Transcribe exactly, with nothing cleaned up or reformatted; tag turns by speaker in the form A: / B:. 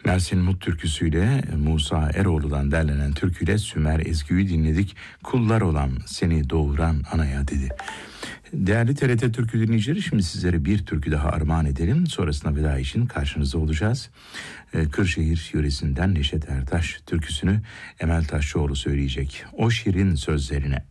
A: Ersin Mut türküsüyle Musa Eroğlu'dan derlenen türküyle Sümer Ezgi'yi dinledik. Kullar olan seni doğuran anaya dedi. Değerli T R T Türkü dinleyicileri, şimdi sizlere bir türkü daha armağan edelim. Sonrasında veda için karşınızda olacağız. Kırşehir yöresinden Neşet Ertaş türküsünü Emel Taşçıoğlu söyleyecek. O şirin sözlerine.